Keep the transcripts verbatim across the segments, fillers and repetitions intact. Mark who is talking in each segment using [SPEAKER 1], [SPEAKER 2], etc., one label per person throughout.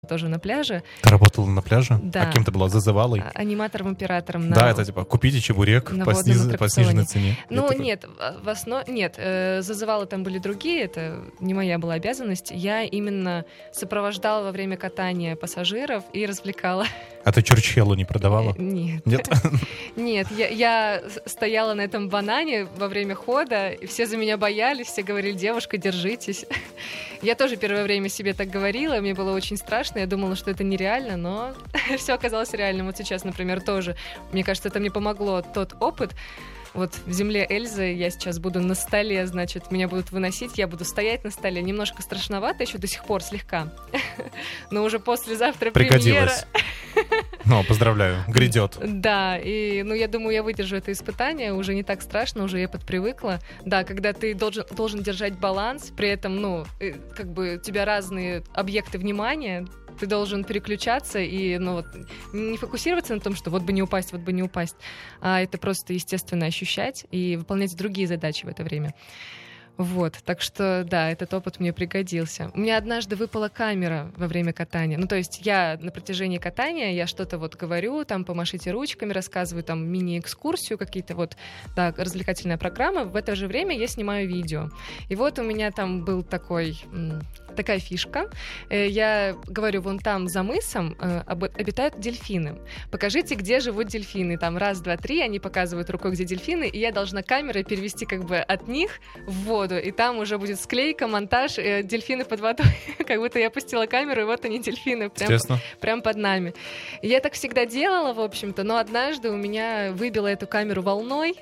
[SPEAKER 1] тоже на пляже.
[SPEAKER 2] Ты работала на пляже?
[SPEAKER 1] Да.
[SPEAKER 2] А кем ты была? Зазывалой?
[SPEAKER 1] Аниматором-оператором. На...
[SPEAKER 2] Да, это типа купите чебурек по, сниз... по сниженной цене.
[SPEAKER 1] Ну,
[SPEAKER 2] это...
[SPEAKER 1] нет, в основ... нет, э, зазывалы там были другие, это не моя была обязанность. Я именно сопровождала во время катания пассажиров и развлекала.
[SPEAKER 2] А ты чурчхелу не продавала?
[SPEAKER 1] Нет.
[SPEAKER 2] Нет?
[SPEAKER 1] Нет, я, я стояла на этом банане во время хода, и все за меня боялись, все говорили: девушка, держитесь. Я тоже первое время себе так говорила, мне было очень страшно, я думала, что это нереально, но все оказалось реальным. Вот сейчас, например, тоже, мне кажется, это мне помогло тот опыт. Вот в «Земле Эльзы» я сейчас буду на столе, значит, меня будут выносить, я буду стоять на столе. Немножко страшновато еще до сих пор, слегка. Но уже послезавтра премьера.
[SPEAKER 2] Ну, поздравляю, грядет.
[SPEAKER 1] Да, и, ну, я думаю, я выдержу это испытание, уже не так страшно, уже я подпривыкла. Да, когда ты должен, должен держать баланс, при этом, ну, как бы у тебя разные объекты внимания, ты должен переключаться и, ну, вот, не фокусироваться на том, что вот бы не упасть, вот бы не упасть, а это просто естественно ощущать и выполнять другие задачи в это время. Вот, так что, да, этот опыт мне пригодился. У меня однажды выпала камера во время катания. Ну, то есть я на протяжении катания, я что-то вот говорю, там, помашите ручками, рассказываю там мини-экскурсию, какие-то вот, да, развлекательная программа. В это же время я снимаю видео. И вот у меня там был такой... такая фишка. Я говорю, вон там за мысом обитают дельфины. Покажите, где живут дельфины. Там раз, два, три, они показывают рукой, где дельфины, и я должна камерой перевести как бы от них в воду, и там уже будет склейка, монтаж, дельфины под водой. Как будто я опустила камеру, и вот они, дельфины, прям, прям под нами. И я так всегда делала, в общем-то, но однажды у меня выбило эту камеру волной.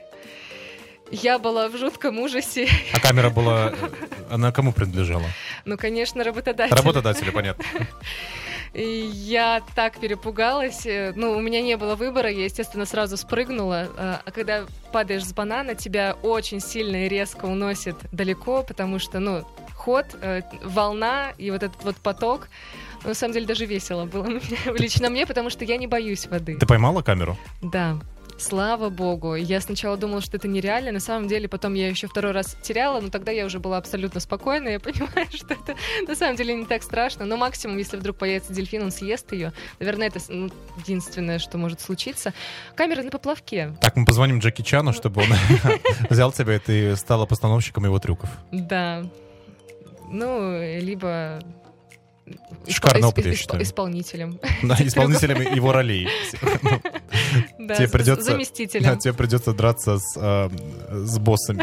[SPEAKER 1] Я была в жутком ужасе.
[SPEAKER 2] А камера была... Она кому принадлежала?
[SPEAKER 1] Ну, конечно, работодателю.
[SPEAKER 2] Работодателю, понятно.
[SPEAKER 1] И я так перепугалась. Ну, у меня не было выбора, я, естественно, сразу спрыгнула. А когда падаешь с банана, тебя очень сильно и резко уносит далеко, потому что, ну, ход, волна и вот этот вот поток. На самом деле даже весело было лично мне, потому что я не боюсь воды.
[SPEAKER 2] Ты поймала камеру?
[SPEAKER 1] Да. Слава богу. Я сначала думала, что это нереально. На самом деле, потом я еще второй раз теряла, но тогда я уже была абсолютно спокойна. Я понимаю, что это на самом деле не так страшно. Но максимум, если вдруг появится дельфин, он съест ее. Наверное, это, ну, единственное, что может случиться. Камера на поплавке.
[SPEAKER 2] Так, мы позвоним Джеки Чану, чтобы он взял тебя, и ты стала постановщиком его трюков.
[SPEAKER 1] Да. Ну, либо...
[SPEAKER 2] Шикарный
[SPEAKER 1] Исп-
[SPEAKER 2] опыт, я
[SPEAKER 1] исп-
[SPEAKER 2] считаю.
[SPEAKER 1] Исполнителем.
[SPEAKER 2] Да, исполнителем его ролей.
[SPEAKER 1] Да,
[SPEAKER 2] тебе придется,
[SPEAKER 1] заместителем.
[SPEAKER 2] Да, тебе придется драться с, э, с боссами.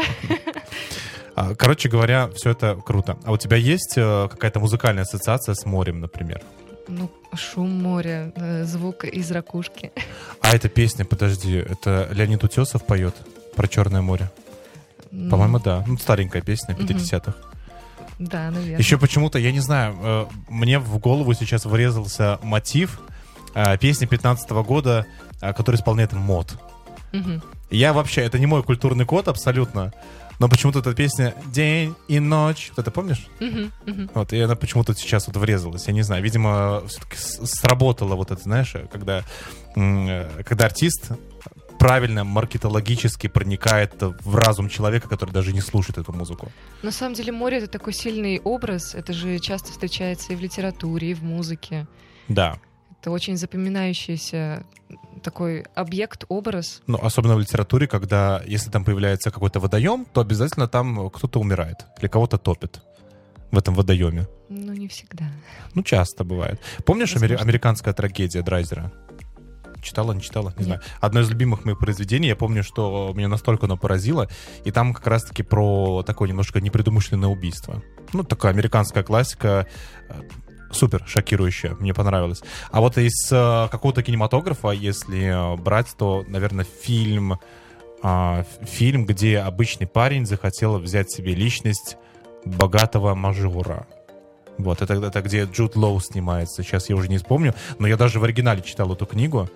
[SPEAKER 2] Короче говоря, все это круто. А у тебя есть э, какая-то музыкальная ассоциация с морем, например?
[SPEAKER 1] Ну, шум моря, звук из ракушки.
[SPEAKER 2] А эта песня, подожди, это Леонид Утесов поет про Черное море? Ну, по-моему, да. Ну, старенькая песня пятидесятых.
[SPEAKER 1] Да, наверное.
[SPEAKER 2] Еще почему-то, я не знаю, мне в голову сейчас врезался мотив песни пятнадцатого года, который исполняет МОД. Угу. Я вообще, это не мой культурный код абсолютно, но почему-то эта песня «День и ночь», вот это помнишь? Угу, угу. Вот, и она почему-то сейчас вот врезалась, я не знаю, видимо, все-таки сработало вот это, знаешь, когда, когда артист правильно маркетологически проникает в разум человека, который даже не слушает эту музыку.
[SPEAKER 1] На самом деле море — это такой сильный образ, это же часто встречается и в литературе, и в музыке.
[SPEAKER 2] Да.
[SPEAKER 1] Это очень запоминающийся такой объект, образ.
[SPEAKER 2] Ну, особенно в литературе, когда, если там появляется какой-то водоем, то обязательно там кто-то умирает или кого-то топит в этом водоеме.
[SPEAKER 1] Ну, не всегда.
[SPEAKER 2] Ну, часто бывает. Помнишь амери- американская трагедия Драйзера? Читала, не читала? Не Нет. знаю. Одно из любимых моих произведений. Я помню, что меня настолько оно поразило. И там как раз-таки про такое немножко непредумышленное убийство. Ну, такая американская классика. Супер шокирующая. Мне понравилось. А вот из э, какого-то кинематографа, если брать, то, наверное, фильм, э, фильм, где обычный парень захотел взять себе личность богатого мажора. Вот, это, это где Джуд Лоу снимается. Сейчас я уже не вспомню, но я даже в оригинале читал эту книгу.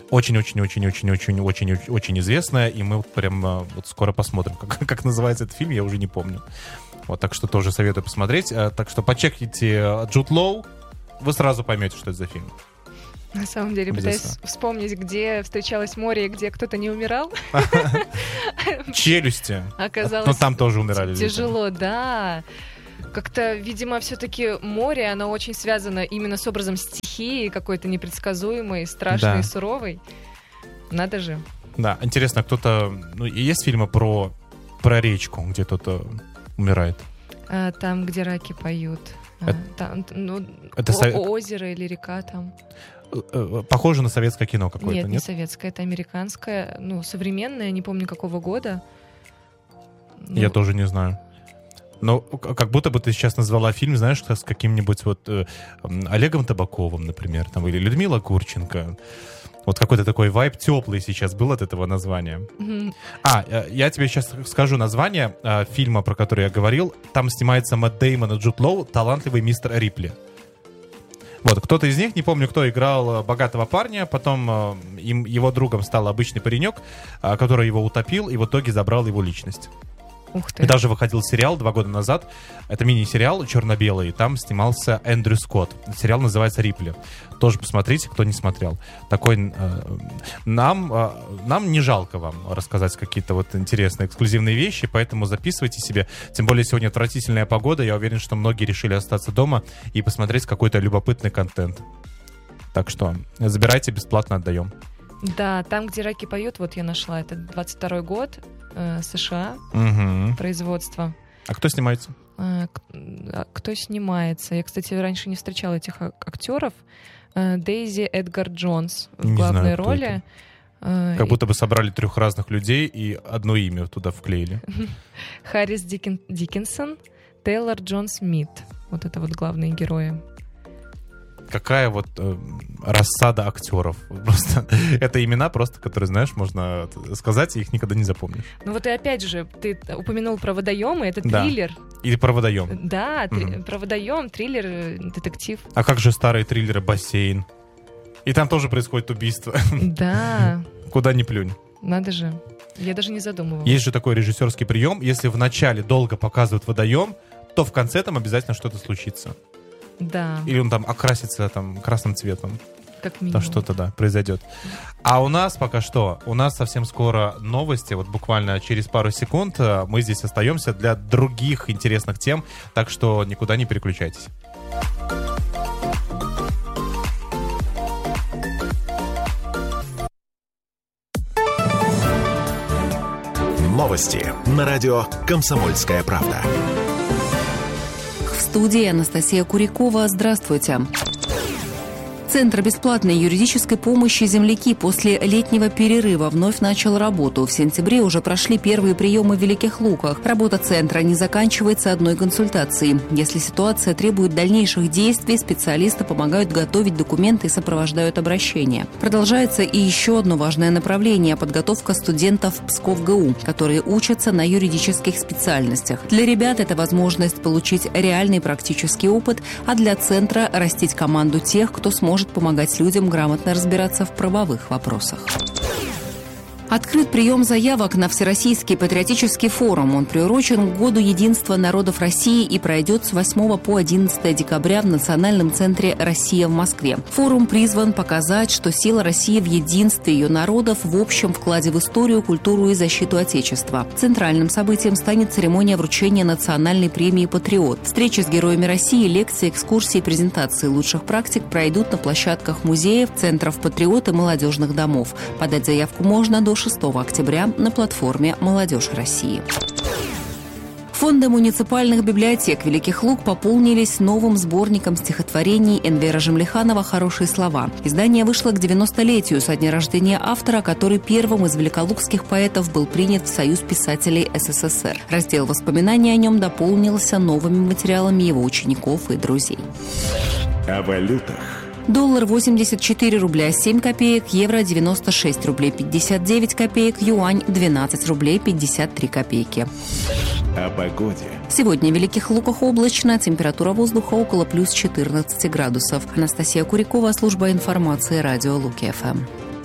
[SPEAKER 2] Очень-очень-очень-очень-очень-очень известная, и мы вот прям вот скоро посмотрим, как, как называется этот фильм, я уже не помню. Вот, так что тоже советую посмотреть. Так что почекайте Джуд Лоу, вы сразу поймете, что это за фильм.
[SPEAKER 1] На самом деле, пытаюсь вспомнить, где встречалось море и где кто-то не умирал.
[SPEAKER 2] Челюсти.
[SPEAKER 1] Оказалось,
[SPEAKER 2] но там тоже умирали.
[SPEAKER 1] Тяжело, да. как-то, видимо, все-таки море, оно очень связано именно с образом стихии, какой-то непредсказуемой, страшной,
[SPEAKER 2] Да.
[SPEAKER 1] суровой. Надо же.
[SPEAKER 2] Да, интересно, кто-то... Ну, и есть фильмы про, про речку, где кто-то умирает?
[SPEAKER 1] А, там, где раки поют. А,
[SPEAKER 2] Это-
[SPEAKER 1] там, ну,
[SPEAKER 2] это
[SPEAKER 1] о-
[SPEAKER 2] совет-
[SPEAKER 1] озеро или река там.
[SPEAKER 2] Э, э, Похоже на советское кино какое-то,
[SPEAKER 1] Нет,
[SPEAKER 2] нет?
[SPEAKER 1] не советское, это американское, ну, современное, не помню какого года. Ну,
[SPEAKER 2] Я тоже не знаю. Но к- как будто бы ты сейчас назвала фильм, знаешь, с каким-нибудь вот э, м, Олегом Табаковым, например, там, или Людмила Гурченко. Вот какой-то такой вайб теплый сейчас был от этого названия.
[SPEAKER 1] мгм.
[SPEAKER 2] А, э, я тебе сейчас скажу название э, фильма, про который я говорил. Там снимается Мэтт Дэймон и Джуд Лоу, талантливый мистер Рипли. Вот, кто-то из них, не помню, кто играл э, богатого парня, потом э, им, его другом стал обычный паренек, э, который его утопил и в итоге забрал его личность.
[SPEAKER 1] Ух ты.
[SPEAKER 2] И даже выходил сериал два года назад. Это мини-сериал черно-белый. Там снимался Эндрю Скотт. Сериал называется «Рипли». Тоже посмотрите, кто не смотрел. Такой... э, нам, э, нам не жалко вам рассказать какие-то вот интересные эксклюзивные вещи, поэтому записывайте себе. Тем более сегодня отвратительная погода. Я уверен, что многие решили остаться дома и посмотреть какой-то любопытный контент. Так что забирайте, бесплатно отдаем.
[SPEAKER 1] Да, там, где раки поют, вот я нашла, это двадцать второй год, э, США,
[SPEAKER 2] Мгм.
[SPEAKER 1] производство.
[SPEAKER 2] А кто снимается?
[SPEAKER 1] Э, к- а кто снимается? Я, кстати, раньше не встречала этих ак- актеров. Э, Дейзи Эдгар Джонс в
[SPEAKER 2] Не
[SPEAKER 1] главной
[SPEAKER 2] знаю, кто
[SPEAKER 1] роли. Э,
[SPEAKER 2] Как
[SPEAKER 1] и
[SPEAKER 2] будто бы собрали трех разных людей и одно имя туда вклеили.
[SPEAKER 1] Харрис Дикин- Диккенсон, Тейлор Джон Смит. Вот это вот главные герои.
[SPEAKER 2] Какая вот э, рассада актеров. Просто это имена просто, которые, знаешь, можно сказать, и их никогда не запомнишь.
[SPEAKER 1] Ну вот и опять же, ты упомянул про водоемы, это
[SPEAKER 2] Да.
[SPEAKER 1] триллер.
[SPEAKER 2] Или про водоем.
[SPEAKER 1] Да, три-
[SPEAKER 2] Мгм.
[SPEAKER 1] про водоем, триллер, э, детектив.
[SPEAKER 2] А как же старые триллеры «Бассейн»? И там тоже происходит убийство.
[SPEAKER 1] Да,
[SPEAKER 2] Куда ни плюнь.
[SPEAKER 1] надо же. Я даже не задумывалась.
[SPEAKER 2] Есть же такой режиссерский прием. Если в начале долго показывают водоем, то в конце там обязательно что-то случится.
[SPEAKER 1] Да,
[SPEAKER 2] Или он там окрасится там красным цветом.
[SPEAKER 1] как
[SPEAKER 2] Там
[SPEAKER 1] минимум.
[SPEAKER 2] что-то, да, произойдет. А у нас пока что, у нас совсем скоро новости, вот буквально через пару секунд э, мы здесь остаемся для других интересных тем, так что никуда не переключайтесь.
[SPEAKER 3] Новости на радио «Комсомольская правда».
[SPEAKER 4] В студии Анастасия Курякова. Здравствуйте. Центр бесплатной юридической помощи «Земляки» после летнего перерыва вновь начал работу. В сентябре уже прошли первые приемы в Великих Луках. Работа центра не заканчивается одной консультацией. Если ситуация требует дальнейших действий, специалисты помогают готовить документы и сопровождают обращения. Продолжается и еще одно важное направление – подготовка студентов ПСКов-ГУ, которые учатся на юридических специальностях. Для ребят это возможность получить реальный практический опыт, а для центра – растить команду тех, кто сможет помогать людям грамотно разбираться в правовых вопросах. Открыт прием заявок на Всероссийский патриотический форум. Он приурочен к Году единства народов России и пройдет с восьмого по одиннадцатое декабря в Национальном центре «Россия» в Москве. Форум призван показать, что сила России в единстве ее народов в общем вкладе в историю, культуру и защиту Отечества. Центральным событием станет церемония вручения национальной премии «Патриот». Встречи с героями России, лекции, экскурсии и презентации лучших практик пройдут на площадках музеев, центров «Патриот» и молодежных домов. Подать заявку можно до шестого октября на платформе «Молодежь России». Фонды муниципальных библиотек Великих Луг пополнились новым сборником стихотворений Энвера Жемлиханова «Хорошие слова». Издание вышло к девяностолетию со дня рождения автора, который первым из великолукских поэтов был принят в Союз писателей СССР. Раздел воспоминаний о нем дополнился новыми материалами его учеников и друзей.
[SPEAKER 3] О валютах.
[SPEAKER 4] Доллар восемьдесят четыре рубля семь копеек, евро девяносто шесть рублей пятьдесят девять копеек, юань двенадцать рублей пятьдесят три копейки.
[SPEAKER 3] О погоде.
[SPEAKER 4] Сегодня в Великих Луках облачно, температура воздуха около плюс четырнадцать градусов. Анастасия Курякова, служба информации, радио Луки-ФМ.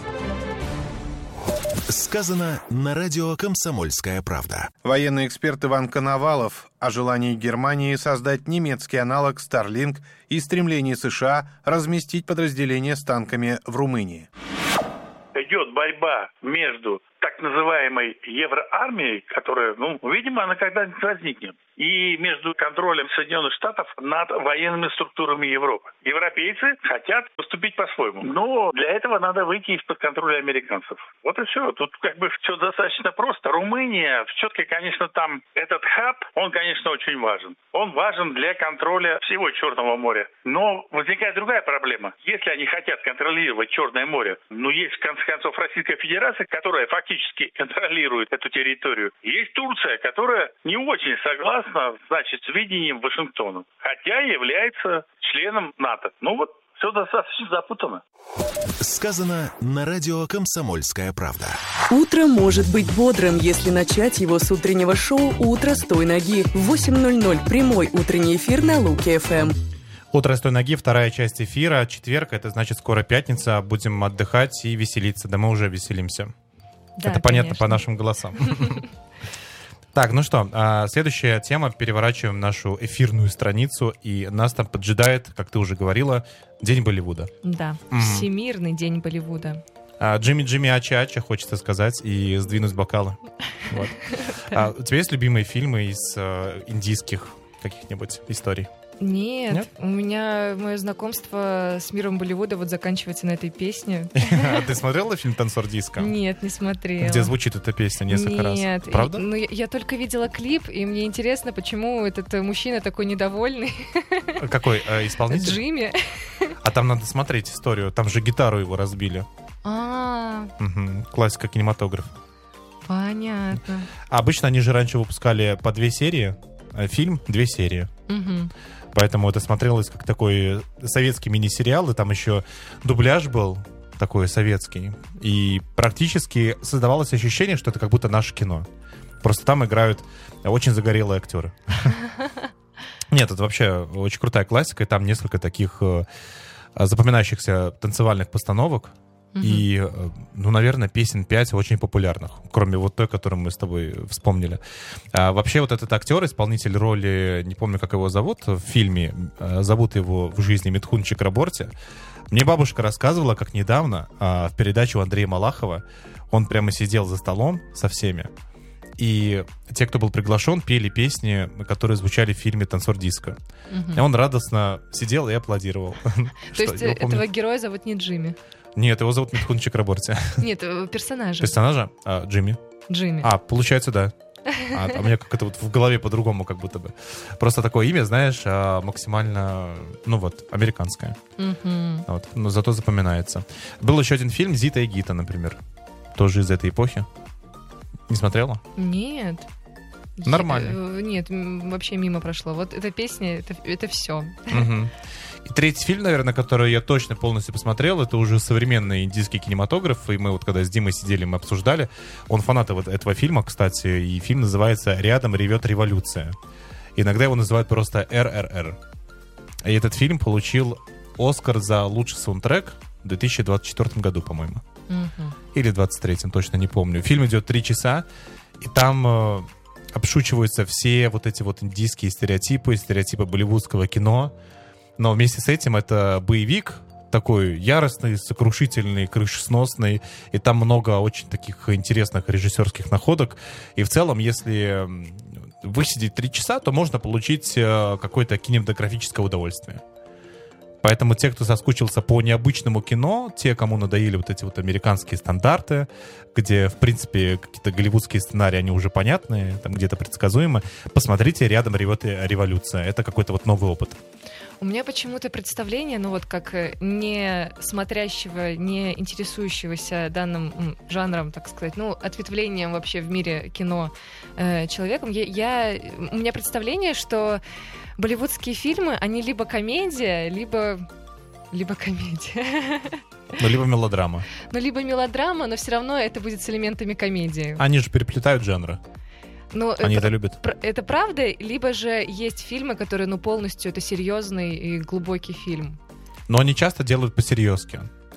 [SPEAKER 3] Сказано на радио «Комсомольская правда».
[SPEAKER 5] Военный эксперт Иван Коновалов о желании Германии создать немецкий аналог Starlink и стремлении США разместить подразделения с танками в Румынии.
[SPEAKER 6] Идет борьба между так называемой евроармией, которая, ну, видимо, она когда-нибудь возникнет, и между контролем Соединенных Штатов над военными структурами Европы. Европейцы хотят поступить по-своему, но для этого надо выйти из-под контроля американцев. Вот и все. Тут как бы все достаточно просто. Румыния, все-таки, конечно, там этот хаб, он, конечно, очень важен. Он важен для контроля всего Черного моря. Но возникает другая проблема. Если они хотят контролировать Черное море, ну, есть, в конце концов, Российская Федерация, которая фактически контролирует эту территорию. Есть Турция, которая не очень согласна, значит, с видением Вашингтона, хотя является членом НАТО. Ну вот, все достаточно запутано.
[SPEAKER 3] Сказано на радио «Комсомольская правда».
[SPEAKER 7] Утро может быть бодрым, если начать его с утреннего шоу «Утро с той ноги». В восемь ноль ноль прямой утренний эфир на Луки-ФМ.
[SPEAKER 2] Утро с той ноги, вторая часть эфира. Четверг, это значит скоро пятница. Будем отдыхать и веселиться. Да мы уже веселимся.
[SPEAKER 1] Да,
[SPEAKER 2] это понятно
[SPEAKER 1] конечно.
[SPEAKER 2] по нашим голосам. Так, ну что, следующая тема. Переворачиваем нашу эфирную страницу. И нас там поджидает, как ты уже говорила, День Болливуда.
[SPEAKER 1] Да,
[SPEAKER 2] Мгм.
[SPEAKER 1] Всемирный день Болливуда.
[SPEAKER 2] А, Джимми-Джимми Ача-Ача, хочется сказать, и сдвинуть бокалы. Вот. А у тебя есть любимые фильмы из э, индийских каких-нибудь историй?
[SPEAKER 1] Нет,
[SPEAKER 2] Нет?
[SPEAKER 1] у меня мое знакомство с миром Болливуда вот заканчивается на этой песне.
[SPEAKER 2] А ты смотрела фильм «Танцор диско»?
[SPEAKER 1] Нет, не смотрела.
[SPEAKER 2] Где звучит эта песня несколько раз.
[SPEAKER 1] Нет,
[SPEAKER 2] Правда?
[SPEAKER 1] и- ну я, я только видела клип, и мне интересно, почему этот э, мужчина такой недовольный.
[SPEAKER 2] Какой э, исполнитель?
[SPEAKER 1] Джимми.
[SPEAKER 2] А там надо смотреть историю. Там же гитару его разбили.
[SPEAKER 1] А,
[SPEAKER 2] Мгм. Классика кинематографа.
[SPEAKER 1] понятно.
[SPEAKER 2] А обычно они же раньше выпускали по две серии. а Фильм — две серии.
[SPEAKER 1] Мгм.
[SPEAKER 2] Поэтому это смотрелось как такой советский мини-сериал. И там еще дубляж был такой советский. И практически создавалось ощущение, что это как будто наше кино. Просто там играют очень загорелые актеры. Нет, это вообще очень крутая классика. И там несколько таких э, запоминающихся танцевальных постановок.
[SPEAKER 1] Мгм.
[SPEAKER 2] И, э, ну, наверное, песен пять очень популярных, кроме вот той, которую мы с тобой вспомнили. А вообще вот этот актер, исполнитель роли, не помню, как его зовут, в фильме, э, зовут его в жизни Митхун Чакраборти. Мне бабушка рассказывала, как недавно а, в передаче у Андрея Малахова он прямо сидел за столом со всеми, и те, кто был приглашен, пели песни, которые звучали в фильме «Танцор диско».
[SPEAKER 1] Мгм.
[SPEAKER 2] И он радостно сидел и аплодировал.
[SPEAKER 1] То есть э, этого героя зовут не Джимми?
[SPEAKER 2] Нет, его зовут Митхун Чакраборти.
[SPEAKER 1] Нет, э, персонажа.
[SPEAKER 2] Персонажа? А, Джимми.
[SPEAKER 1] Джимми.
[SPEAKER 2] А, получается, да. А, а у меня как-то вот в голове по-другому как будто бы. Просто такое имя, знаешь, а, максимально, ну вот, американское.
[SPEAKER 1] Мгм.
[SPEAKER 2] Вот, но зато запоминается. Был еще один фильм «Зита и Гита», например. Тоже из этой эпохи. Не смотрела?
[SPEAKER 1] Нет.
[SPEAKER 2] Нормально.
[SPEAKER 1] Я- э, Нет, м, вообще мимо прошло. Вот эта песня, это, это все.
[SPEAKER 2] Мгм. И третий фильм, наверное, который я точно полностью посмотрел, это уже современный индийский кинематограф. И мы вот когда с Димой сидели, мы обсуждали. Он фанат вот этого фильма, кстати. И фильм называется «Рядом ревет революция». Иногда его называют просто эр эр эр. И этот фильм получил Оскар за лучший саундтрек в две тысячи двадцать четвёртом году, по-моему. Или двадцать третьем, точно не помню. Фильм идет три часа, и там э, обшучиваются все вот эти вот индийские стереотипы, стереотипы болливудского кино. Но вместе с этим это боевик такой яростный, сокрушительный, крышесносный. И там много очень таких интересных режиссерских находок. И в целом, если м, высидеть три часа, то можно получить э, какое-то кинематографическое удовольствие. Поэтому те, кто соскучился по необычному кино, те, кому надоели вот эти вот американские стандарты, где, в принципе, какие-то голливудские сценарии, они уже понятные, там где-то предсказуемы, посмотрите «Рядом ревет революция». Это какой-то вот новый опыт.
[SPEAKER 1] У меня почему-то представление, ну вот как э, не смотрящего, не интересующегося данным м, жанром, так сказать, ну, ответвлением вообще в мире кино э, человеком, я, я, у меня представление, что болливудские фильмы, они либо комедия, либо... Либо комедия.
[SPEAKER 2] Ну, либо мелодрама.
[SPEAKER 1] Ну, либо мелодрама, но все равно это будет с элементами комедии.
[SPEAKER 2] Они же переплетают жанры.
[SPEAKER 1] Но
[SPEAKER 2] Они
[SPEAKER 1] это,
[SPEAKER 2] это любят.
[SPEAKER 1] пр- это правда? Либо же есть фильмы, которые, ну, полностью это серьезный и глубокий фильм.
[SPEAKER 2] Но они часто делают по-серьезки.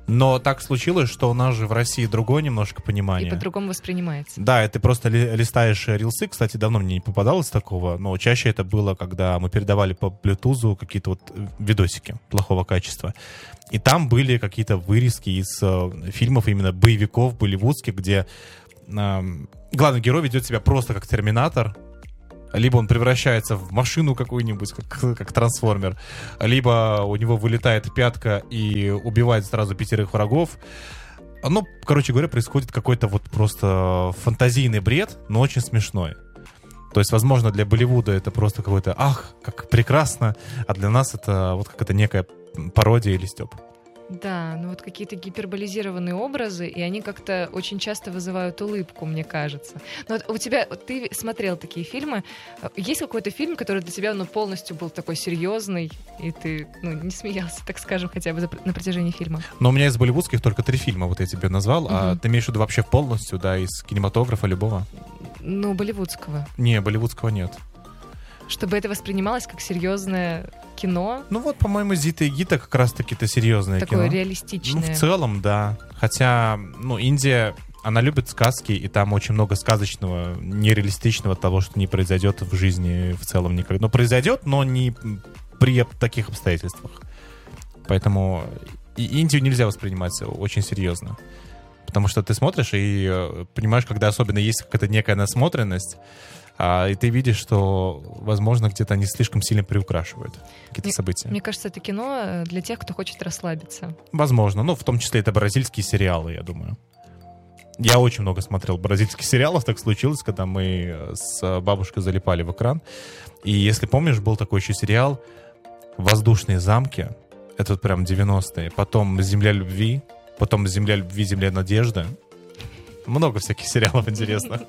[SPEAKER 2] Но так случилось, что у нас же в России другое немножко понимание.
[SPEAKER 1] И по-другому воспринимается.
[SPEAKER 2] Да, и ты просто ли, листаешь рилсы. Кстати, давно мне не попадалось такого, но чаще это было, когда мы передавали по Bluetooth какие-то вот видосики плохого качества. И там были какие-то вырезки из э, фильмов именно боевиков болливудских, где э, главный герой ведет себя просто как Терминатор, либо он превращается в машину какую-нибудь, как, как трансформер, либо у него вылетает пятка и убивает сразу пятерых врагов. Ну, короче говоря, происходит какой-то вот просто фантазийный бред, но очень смешной. То есть, возможно, для Болливуда это просто какой-то «ах, как прекрасно», а для нас это вот какая-то некая пародия или стёб.
[SPEAKER 1] Да, ну вот какие-то гиперболизированные образы, и они как-то очень часто вызывают улыбку, мне кажется. Но вот у тебя, вот ты смотрел такие фильмы, есть какой-то фильм, который для тебя ну, полностью был такой серьезный, и ты ну, не смеялся, так скажем, хотя бы на протяжении фильма?
[SPEAKER 2] Но у меня из болливудских только три фильма, вот я тебе назвал, угу. А ты имеешь в виду вообще полностью, да, из кинематографа любого?
[SPEAKER 1] Ну, болливудского.
[SPEAKER 2] Не, болливудского нет.
[SPEAKER 1] Чтобы это воспринималось как серьезное кино.
[SPEAKER 2] Ну вот, по-моему, Зита и Гита как раз-таки-то серьезное
[SPEAKER 1] такое кино. Такое реалистичное.
[SPEAKER 2] Ну, в целом, да. Хотя, ну, Индия, она любит сказки, и там очень много сказочного, нереалистичного того, что не произойдет в жизни в целом никогда. Ну, произойдет, но не при таких обстоятельствах. Поэтому и Индию нельзя воспринимать очень серьезно. Потому что ты смотришь и понимаешь, когда особенно есть какая-то некая насмотренность, А, и ты видишь, что, возможно, где-то они слишком сильно приукрашивают какие-то
[SPEAKER 1] мне,
[SPEAKER 2] события.
[SPEAKER 1] Мне кажется, это кино для тех, кто хочет расслабиться.
[SPEAKER 2] Возможно. Ну, в том числе это бразильские сериалы, я думаю. Я очень много смотрел бразильских сериалов. Так случилось, когда мы с бабушкой залипали в экран. И если помнишь, был такой еще сериал «Воздушные замки». Это вот прям девяностые. Потом «Земля любви». Потом «Земля любви, земля надежды». Много всяких сериалов интересных.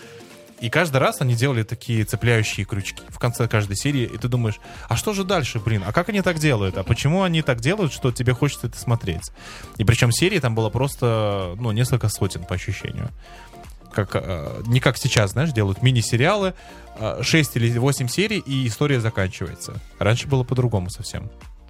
[SPEAKER 2] И каждый раз они делали такие цепляющие крючки в конце каждой серии, и ты думаешь, а что же дальше, блин, а как они так делают? А почему они так делают, что тебе хочется это смотреть? И причем серии там было просто, ну, несколько сотен по ощущению. Как, э, не как сейчас, знаешь, делают мини-сериалы, э, шесть или восемь серий, и история заканчивается. Раньше было по-другому совсем.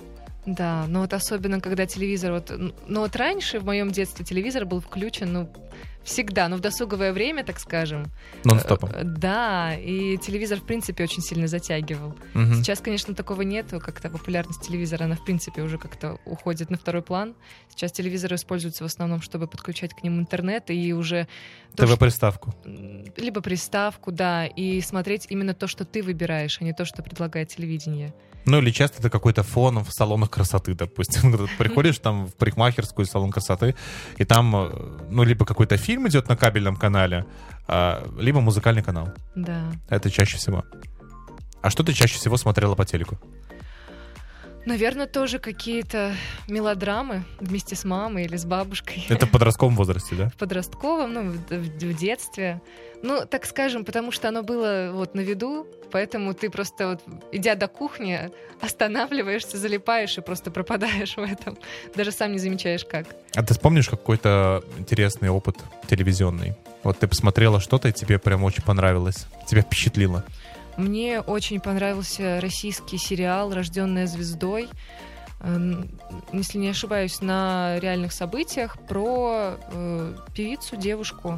[SPEAKER 1] Да, но вот особенно, когда телевизор... Вот, ну вот раньше, в моем детстве, телевизор был включен, ну, всегда, ну, в досуговое время, так скажем.
[SPEAKER 2] Нон-стопом.
[SPEAKER 1] Да, и телевизор, в принципе, очень сильно затягивал. Угу. Сейчас, конечно, такого нету, как-то популярность телевизора, она, в принципе, уже как-то уходит на второй план. Сейчас телевизоры используются в основном, чтобы подключать к ним интернет и уже...
[SPEAKER 2] ТВ-приставку.
[SPEAKER 1] Что... Либо приставку, да, и смотреть именно то, что ты выбираешь, а не то, что предлагает телевидение.
[SPEAKER 2] Ну, или часто это какой-то фон в салонах красоты, допустим. Когда ты приходишь там в парикмахерскую, салон красоты, и там, ну, либо какой-то фильм идет на кабельном канале, либо музыкальный канал.
[SPEAKER 1] Да.
[SPEAKER 2] Это чаще всего. А что ты чаще всего смотрела по телеку?
[SPEAKER 1] Наверное, тоже какие-то мелодрамы вместе с мамой или с бабушкой.
[SPEAKER 2] Это в подростковом возрасте, да?
[SPEAKER 1] В подростковом, ну, в, в детстве. Ну, так скажем, потому что оно было вот на виду, поэтому ты просто вот, идя до кухни, останавливаешься, залипаешь и просто пропадаешь в этом. Даже сам не замечаешь, как.
[SPEAKER 2] А ты вспомнишь какой-то интересный опыт телевизионный? Вот ты посмотрела что-то, и тебе прям очень понравилось, тебя впечатлило?
[SPEAKER 1] Мне очень понравился российский сериал «Рожденная звездой». Если не ошибаюсь, на реальных событиях про э, певицу, девушку.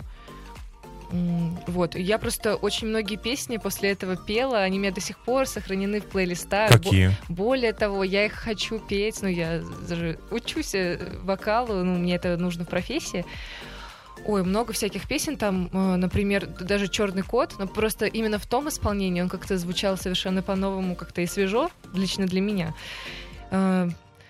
[SPEAKER 1] Вот. Я просто очень многие песни после этого пела, они у меня до сих пор сохранены в плейлистах.
[SPEAKER 2] Какие?
[SPEAKER 1] Бо- более того, я их хочу петь, но я даже учусь вокалу, ну, мне это нужно в профессии. Ой, много всяких песен там, например, даже «Черный кот», но просто именно в том исполнении он как-то звучал совершенно по-новому, как-то и свежо, лично для меня. «А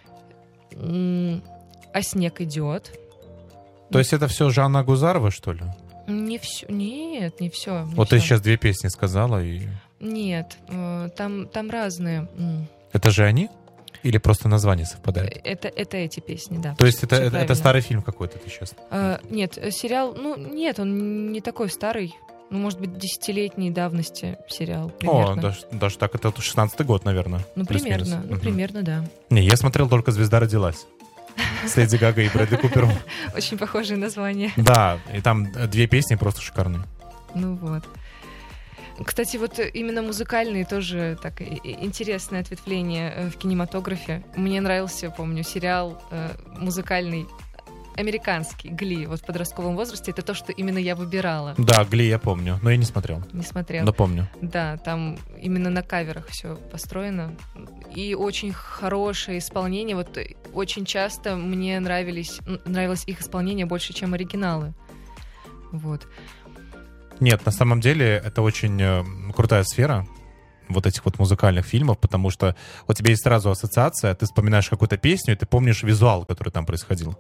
[SPEAKER 1] снег идет».
[SPEAKER 2] То есть это все Жанна Агузарова, что ли?
[SPEAKER 1] Не все, нет, не все.
[SPEAKER 2] Вот
[SPEAKER 1] все.
[SPEAKER 2] ты сейчас две песни сказала и...
[SPEAKER 1] Нет, там, там разные.
[SPEAKER 2] Это же они? Или просто название совпадает?
[SPEAKER 1] Это, это эти песни, да.
[SPEAKER 2] То есть это, это, это старый фильм какой-то ты сейчас?
[SPEAKER 1] А, нет, сериал, ну, нет, он не такой старый. Ну, может быть, десятилетней давности сериал. Примерно.
[SPEAKER 2] О, даже, даже так, это шестнадцатый год, наверное.
[SPEAKER 1] Ну, примерно, ну,
[SPEAKER 2] угу.
[SPEAKER 1] примерно, да.
[SPEAKER 2] Не, я смотрел только «Звезда родилась». С Леди Гагой и Брэдли Купером.
[SPEAKER 1] Очень похожие названия.
[SPEAKER 2] Да, и там две песни просто шикарные.
[SPEAKER 1] Ну вот. Кстати, вот именно музыкальные тоже так интересное ответвление в кинематографе. Мне нравился, помню, сериал э, музыкальный американский Гли, вот в подростковом возрасте, это то, что именно я выбирала.
[SPEAKER 2] Да, Гли я помню, но я не смотрел.
[SPEAKER 1] Не смотрела.
[SPEAKER 2] Но помню.
[SPEAKER 1] Да, там именно на каверах все построено. И очень хорошее исполнение. Вот очень часто мне нравились, нравилось их исполнение больше, чем оригиналы. Вот.
[SPEAKER 2] Нет, на самом деле это очень э, крутая сфера вот этих вот музыкальных фильмов, потому что у тебя есть сразу ассоциация, ты вспоминаешь какую-то песню, и ты помнишь визуал, который там происходил.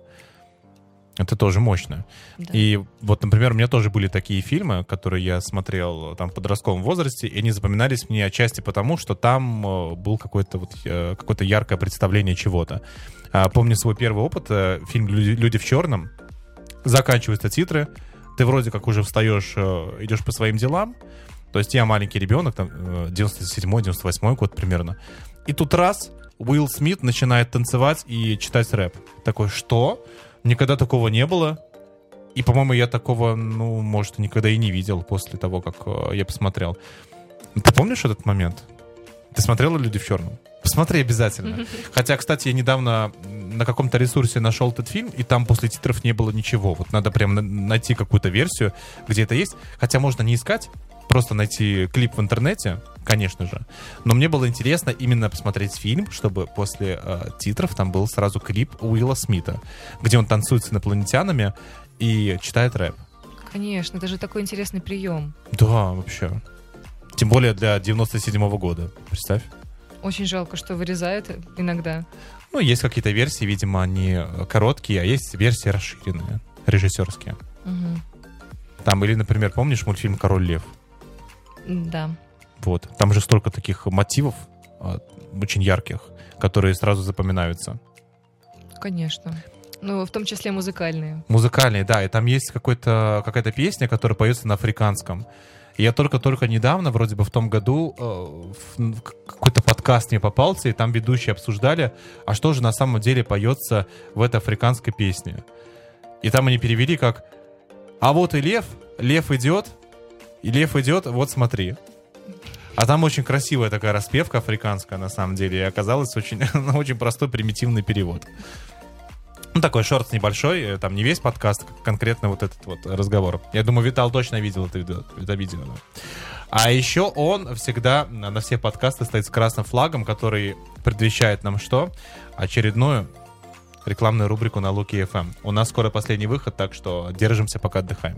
[SPEAKER 2] Это тоже мощно. Да. И вот, например, у меня тоже были такие фильмы, которые я смотрел там в подростковом возрасте, и они запоминались мне отчасти потому, что там э, был какое-то вот, э, какое-то яркое представление чего-то. А, помню свой первый опыт, э, фильм «Люди, «Люди в черном». Заканчиваются титры, ты вроде как уже встаешь, э, идешь по своим делам. То есть я маленький ребенок, там, девяносто седьмой девяносто восьмой год примерно. И тут раз, Уилл Смит начинает танцевать и читать рэп. Такой, что? Никогда такого не было. И, по-моему, я такого, ну, может, никогда и не видел после того, как э, я посмотрел. Ты помнишь этот момент? Ты смотрела «Люди в черном»? Посмотри обязательно. Хотя, кстати, я недавно на каком-то ресурсе нашел этот фильм, и там после титров не было ничего. Вот надо прям найти какую-то версию, где это есть. Хотя можно не искать, просто найти клип в интернете, конечно же. Но мне было интересно именно посмотреть фильм, чтобы после э, титров там был сразу клип Уилла Смита, где он танцует с инопланетянами и читает рэп.
[SPEAKER 1] Конечно, это же такой интересный прием.
[SPEAKER 2] Да, вообще. Тем более для девяносто седьмого года, представь.
[SPEAKER 1] Очень жалко, что вырезают иногда.
[SPEAKER 2] Ну, есть какие-то версии, видимо, они короткие, а есть версии расширенные, режиссерские.
[SPEAKER 1] Угу.
[SPEAKER 2] Там, или, например, помнишь мультфильм «Король лев»?
[SPEAKER 1] Да.
[SPEAKER 2] Вот. Там же столько таких мотивов а, очень ярких, которые сразу запоминаются.
[SPEAKER 1] Конечно. Ну, в том числе музыкальные.
[SPEAKER 2] Музыкальные, да. И там есть какой-то, какая-то песня, которая поется на африканском. И я только-только недавно, вроде бы в том году, э, в какой-то подкаст мне попался, и там ведущие обсуждали, а что же на самом деле поется в этой африканской песне. И там они перевели как «А вот и лев, лев идет, и лев идет, вот смотри». А там очень красивая такая распевка африканская, на самом деле, и оказалось очень, очень простой, примитивный перевод. Ну, такой шорт небольшой, там не весь подкаст, конкретно вот этот вот разговор. Я думаю, Витал точно видел это видео. Это видео да. А еще он всегда на все подкасты стоит с красным флагом, который предвещает нам что? Очередную рекламную рубрику на Луки эф эм. У нас скоро последний выход, так что держимся, пока отдыхаем.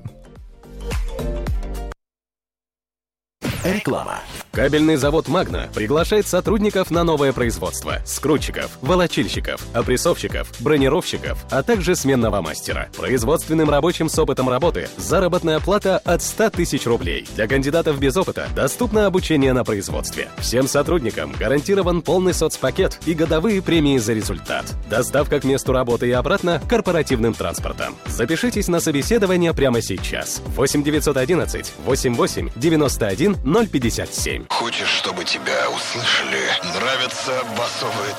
[SPEAKER 8] Реклама. Кабельный завод «Магна» приглашает сотрудников на новое производство. Скрутчиков, волочильщиков, опрессовщиков, бронировщиков, а также сменного мастера. Производственным рабочим с опытом работы заработная плата от ста тысяч рублей. Для кандидатов без опыта доступно обучение на производстве. Всем сотрудникам гарантирован полный соцпакет и годовые премии за результат. Доставка к месту работы и обратно корпоративным транспортом. Запишитесь на собеседование прямо сейчас. восемь девятьсот одиннадцать восемьдесят восемь девяносто один ноль пятьдесят семь.
[SPEAKER 3] Хочешь, чтобы тебя услышали? Нравятся басовые